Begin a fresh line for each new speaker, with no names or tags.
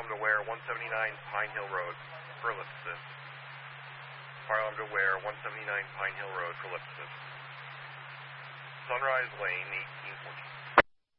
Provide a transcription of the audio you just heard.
alarm to Ware, 179 Pine Hill Road for ellipsis. Fire alarm to Ware, 179 Pine Hill Road for ellipsis. Sunrise Lane, 1814.